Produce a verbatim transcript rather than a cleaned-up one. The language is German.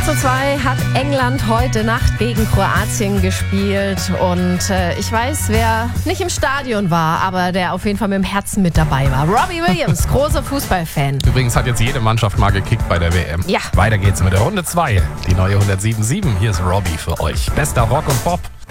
vier zu zwei hat England heute Nacht gegen Kroatien gespielt. Und äh, ich weiß, wer nicht im Stadion war, aber der auf jeden Fall mit dem Herzen mit dabei war. Robbie Williams, großer Fußballfan. Übrigens hat jetzt jede Mannschaft mal gekickt bei der W M. Ja. Weiter geht's mit der Runde zwei. Die neue hundertsieben Komma sieben. Hier ist Robbie für euch. Bester Rock und Pop.